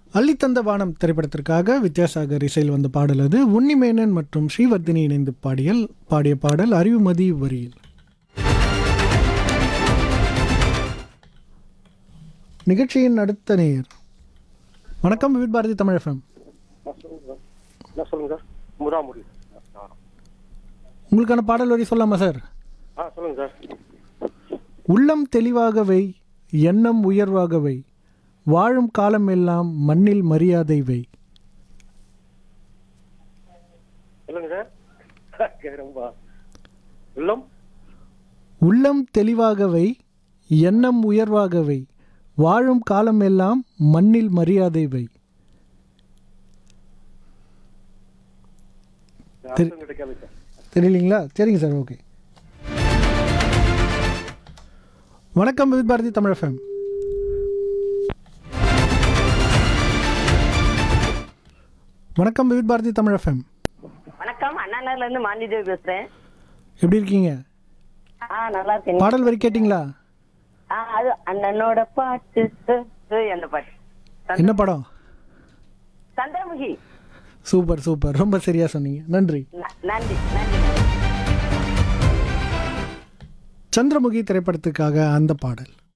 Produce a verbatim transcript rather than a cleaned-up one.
அள்ளித்தந்த வானம் திரைப்படத்திற்காக வித்யாசாகர் இசையில் வந்த பாடல் அது. உன்னிமேனன் மற்றும் ஸ்ரீவர்தினி இணைந்து பாடியல் பாடிய பாடல் அறிவுமதி வரியில். நிகழ்ச்சியின் அடுத்த நேயர். வணக்கம், விவித் பாரதி தமிழ் எஃப்எம். சொல்லுங்க சார். முராமுரி. உங்களுக்கான பாடல் வரி சொல்லாமா சார்? ஆ சொல்லுங்க சார். உள்ளம் தெளிவாகவை, எண்ணம் உயர்வாகவை, வாழும் காலம் எல்லாம் மண்ணில் மரியாதை வை. சொல்லுங்க சார். ரொம்ப உள்ளம் உள்ளம் தெளிவாகவை, எண்ணம் உயர்வாகவை, வாழும் காலம் எல்லாம் மண்ணில் மரியாதை வை. அர்த்தம் கிடைக்காது சார். தெரியலீங்களா? சரிங்க சார், ஓகே. வணக்கம், விவித் பாரதி தமிழ் எஃப்எம். வணக்கம், விவித் பாரதி தமிழ் எஃப்எம். வணக்கம், அண்ணா நகர்ல இருந்து மாலிதேவி பேசுறேன். எப்படி இருக்கீங்க? ஆ நல்லா இருக்கேன். பாடல் வரி கேட்டிங்களா? ஆ அது அண்ணனோட பாட்டு அந்த பாட்டு. என்ன படம்? சந்திரமுகி. சூப்பர் சூப்பர், ரொம்ப சரியா சொன்னீங்க, நன்றி. நன்றி நன்றி. சந்திரமுகி திரைப்படத்துக்காக அந்த பாடல்.